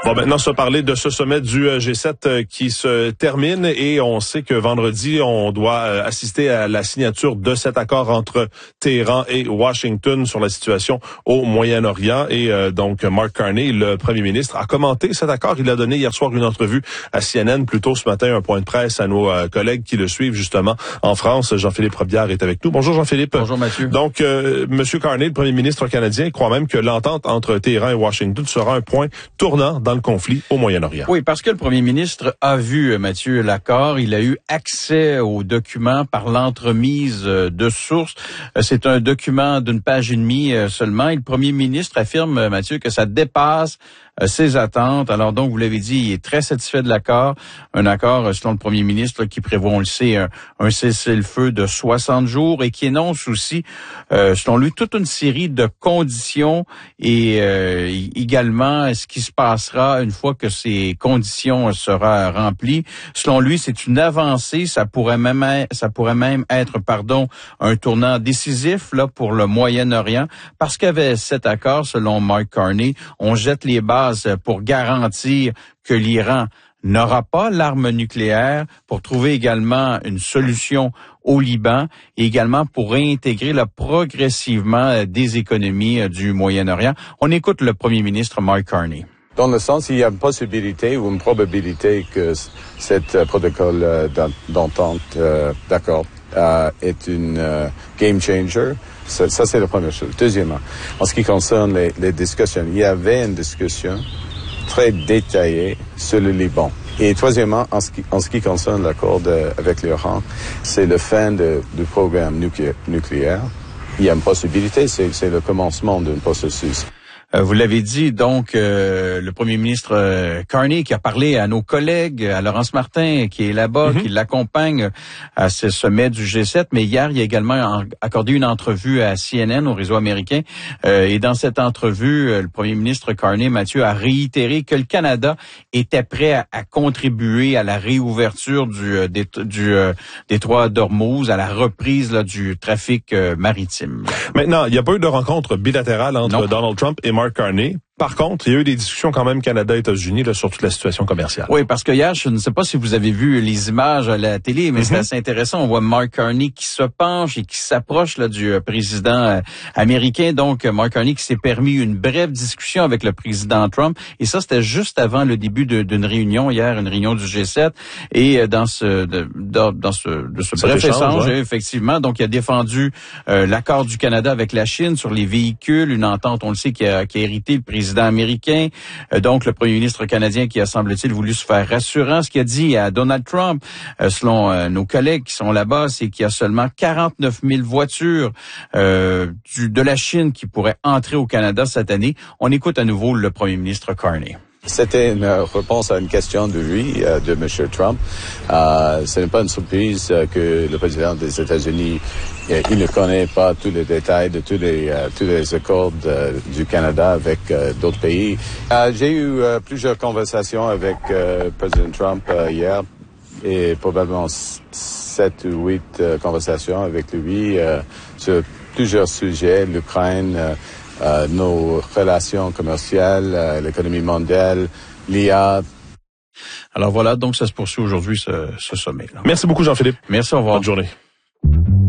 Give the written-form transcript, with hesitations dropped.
On va maintenant se parler de ce sommet du G7 qui se termine et on sait que vendredi, on doit assister à la signature de cet accord entre Téhéran et Washington sur la situation au Moyen-Orient. Et donc, Mark Carney, le premier ministre, a commenté cet accord. Il a donné hier soir une entrevue à CNN, plus tôt ce matin, un point de presse à nos collègues qui le suivent justement en France. Jean-Philippe Robillard est avec nous. Bonjour Jean-Philippe. Bonjour Mathieu. Donc, Monsieur Carney, le premier ministre canadien, croit même que l'entente entre Téhéran et Washington sera un point tournant dans le conflit au Moyen-Orient. Oui, parce que le premier ministre a vu, Mathieu, l'accord. Il a eu accès aux documents par l'entremise de sources. C'est un document d'une page et demie seulement. Et le premier ministre affirme, Mathieu, que ça dépasse ses attentes. Alors donc, vous l'avez dit, il est très satisfait de l'accord. Un accord, selon le premier ministre, qui prévoit, on le sait, un cessez-le-feu de 60 jours et qui énonce aussi, selon lui, toute une série de conditions et également ce qui se passera une fois que ces conditions seront remplies. Selon lui, c'est une avancée. Ça pourrait même être, un tournant décisif là pour le Moyen-Orient, parce qu'avec cet accord, selon Mark Carney, on jette les bases pour garantir que l'Iran n'aura pas l'arme nucléaire, pour trouver également une solution au Liban et également pour réintégrer progressivement des économies du Moyen-Orient. On écoute le premier ministre Mark Carney. Dans le sens, il y a une possibilité ou une probabilité que cet protocole d'entente d'accord est une game changer. Ça, c'est la première chose. Deuxièmement, en ce qui concerne les discussions, il y avait une discussion très détaillée sur le Liban. Et troisièmement, en ce qui concerne l'accord avec l'Iran, c'est la fin du programme nucléaire. Il y a une possibilité, c'est le commencement d'un processus. Vous l'avez dit, donc, le premier ministre Carney qui a parlé à nos collègues, à Laurence Martin qui est là-bas, qui l'accompagne à ce sommet du G7. Mais hier, il a également accordé une entrevue à CNN, au réseau américain. Et dans cette entrevue, le premier ministre Carney, Mathieu, a réitéré que le Canada était prêt à contribuer à la réouverture du détroit d'Ormuz, à la reprise là, du trafic maritime. Maintenant, il n'y a pas eu de rencontre bilatérale entre Donald Trump et Mark Carney. Par contre, il y a eu des discussions quand même Canada-États-Unis là, sur toute la situation commerciale. Oui, parce que hier, je ne sais pas si vous avez vu les images à la télé, mais c'est assez intéressant. On voit Mark Carney qui se penche et qui s'approche là du président américain. Donc, Mark Carney qui s'est permis une brève discussion avec le président Trump. Et ça, c'était juste avant le début d'une réunion hier, une réunion du G7. Et dans ce bref échange, effectivement, donc il a défendu l'accord du Canada avec la Chine sur les véhicules, une entente, on le sait, qui a hérité le président américain, donc le premier ministre canadien qui a, semble-t-il, voulu se faire rassurant. Ce qu'il a dit à Donald Trump, selon nos collègues qui sont là-bas, c'est qu'il y a seulement 49 000 voitures de la Chine qui pourraient entrer au Canada cette année. On écoute à nouveau le premier ministre Carney. C'était une réponse à une question de lui, de M. Trump. Ce n'est pas une surprise que le président des États-Unis, il ne connaît pas tous les détails de tous les accords du Canada avec d'autres pays. J'ai eu plusieurs conversations avec le président Trump hier et probablement 7 ou 8 conversations avec lui sur plusieurs sujets, l'Ukraine, nos relations commerciales, l'économie mondiale, l'IA. Alors voilà, donc ça se poursuit aujourd'hui ce sommet. Là. Merci beaucoup Jean-Philippe. Merci, au revoir. Bonne journée.